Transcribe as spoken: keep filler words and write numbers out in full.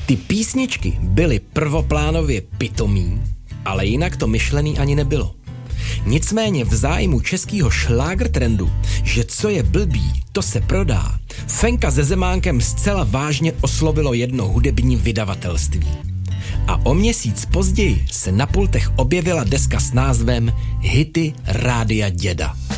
Ty písničky byly prvoplánově pitomý, ale jinak to myšlený ani nebylo. Nicméně v zájmu českého šlágr trendu, že co je blbý, to se prodá, Fenka se Zemánkem zcela vážně oslovilo jedno hudební vydavatelství. A o měsíc později se na pultech objevila deska s názvem Hity Rádia Děda.